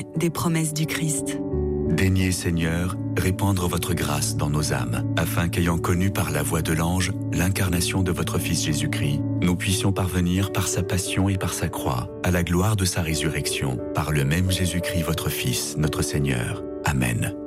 des promesses du Christ. Daignez, Seigneur, répandre votre grâce dans nos âmes, afin qu'ayant connu par la voix de l'ange l'incarnation de votre Fils Jésus-Christ, nous puissions parvenir par sa passion et par sa croix à la gloire de sa résurrection, par le même Jésus-Christ votre Fils, notre Seigneur. Amen.